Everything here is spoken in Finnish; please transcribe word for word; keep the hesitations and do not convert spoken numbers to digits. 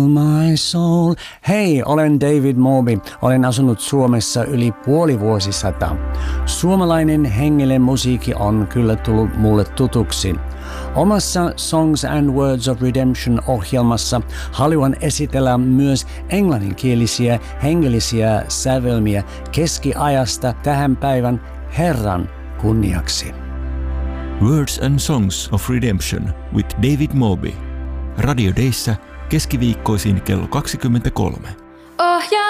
My soul. Hei, olen David Moby. Olen asunut Suomessa yli puoli vuosisata. Suomalainen hengellinen musiikki on kyllä tullut mulle tutuksi. Omassa Songs and Words of Redemption -ohjelmassa haluan esitellä myös englanninkielisiä hengellisiä sävelmiä keskiajasta tähän päivän Herran kunniaksi. Words and Songs of Redemption with David Moby. Radio Dayssä keskiviikkoisin kello kaksikymmentäkolme. Ohjaa